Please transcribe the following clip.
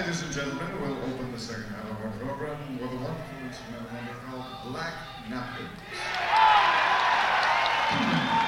ladies and gentlemen, we'll open the second half of our program with a wonderful instrumental number called Black Napkins.